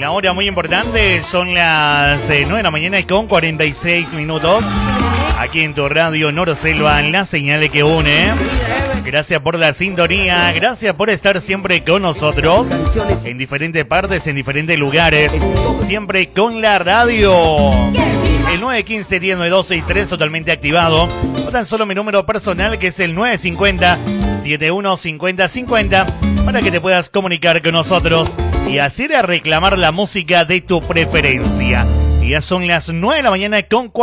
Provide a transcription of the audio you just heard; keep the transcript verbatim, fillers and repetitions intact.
Una hora muy importante, son las eh, nueve de la mañana y con cuarenta y seis minutos. Aquí en tu radio Noroselva, la señal que une. Gracias por la sintonía, gracias por estar siempre con nosotros. En diferentes partes, en diferentes lugares. Siempre con la radio. El nueve uno cinco, diez nueve dos seis tres totalmente activado. O tan solo mi número personal que es el nueve cinco cero, siete uno cinco cero cinco cero para que te puedas comunicar con nosotros y hacer a reclamar la música de tu preferencia. Y ya son las nueve de la mañana con